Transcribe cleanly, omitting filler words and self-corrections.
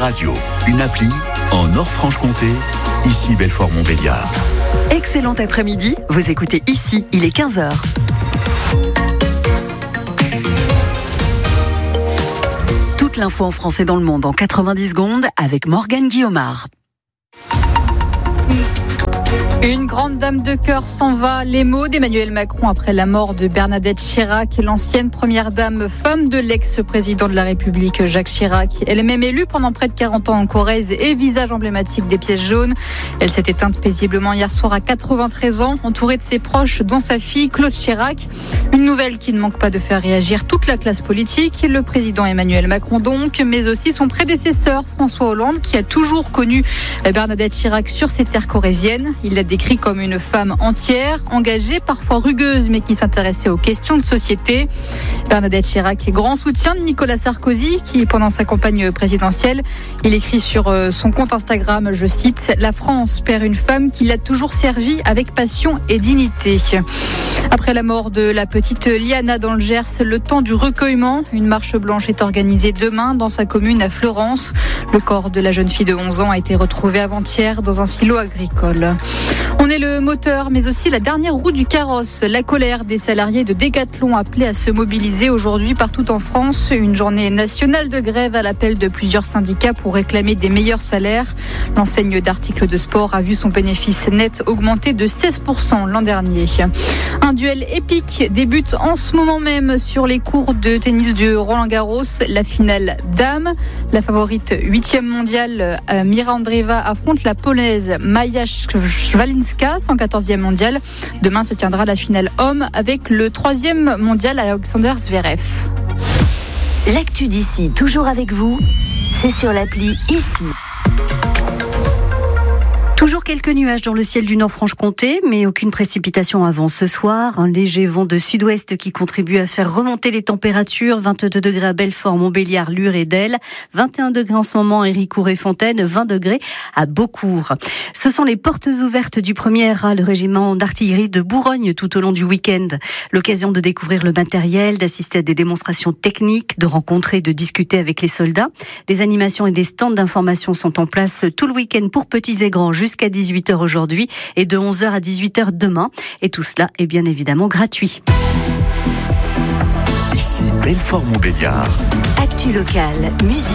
Radio, une appli en Nord-Franche-Comté, ici Belfort-Montbéliard. Excellent après-midi, vous écoutez ici, il est 15h. Toute l'info en français dans le monde en 90 secondes avec Morgane Guillaumard. Une grande dame de cœur s'en va. Les mots d'Emmanuel Macron après la mort de Bernadette Chirac, l'ancienne première dame, femme de l'ex-président de la République Jacques Chirac. Elle est même élue pendant près de 40 ans en Corrèze et visage emblématique des pièces jaunes. Elle s'est éteinte paisiblement hier soir à 93 ans, entourée de ses proches, dont sa fille Claude Chirac. Une nouvelle qui ne manque pas de faire réagir toute la classe politique, le président Emmanuel Macron donc, mais aussi son prédécesseur François Hollande, qui a toujours connu Bernadette Chirac sur ses terres corréziennes. Il l'a décrit comme une femme entière, engagée, parfois rugueuse, mais qui s'intéressait aux questions de société. Bernadette Chirac est grand soutien de Nicolas Sarkozy, qui, pendant sa campagne présidentielle, il écrit sur son compte Instagram, je cite, « La France perd une femme qui l'a toujours servie avec passion et dignité ». Après la mort de la petite Liana dans le Gers, le temps du recueillement. Une marche blanche est organisée demain dans sa commune à Fleurance. Le corps de la jeune fille de 11 ans a été retrouvé avant-hier dans un silo agricole. On est le moteur, mais aussi la dernière roue du carrosse. La colère des salariés de Decathlon appelés à se mobiliser aujourd'hui partout en France. Une journée nationale de grève à l'appel de plusieurs syndicats pour réclamer des meilleurs salaires. L'enseigne d'articles de sport a vu son bénéfice net augmenter de 16% l'an dernier. Un duel épique débute en ce moment même sur les cours de tennis de Roland-Garros. La finale dames. La favorite 8e mondiale, Mira Andreeva, affronte la polonaise Maja Szwalinska, 114e mondiale. Demain se tiendra la finale homme avec le 3e mondial Alexander Zverev. L'actu d'ici, toujours avec vous, c'est sur l'appli ici. Toujours quelques nuages dans le ciel du Nord-Franche-Comté, mais aucune précipitation avant ce soir. Un léger vent de sud-ouest qui contribue à faire remonter les températures. 22 degrés à Belfort, Montbéliard, Lure et Delle. 21 degrés en ce moment à Héricourt et Fontaine. 20 degrés à Beaucourt. Ce sont les portes ouvertes du 1er RA, le régiment d'artillerie de Bourgogne, tout au long du week-end. L'occasion de découvrir le matériel, d'assister à des démonstrations techniques, de rencontrer, de discuter avec les soldats. Des animations et des stands d'information sont en place tout le week-end pour petits et grands, jusqu'à 18h aujourd'hui et de 11h à 18h demain. Et tout cela est bien évidemment gratuit. Ici Belfort-Montbéliard. Actu locale, musique.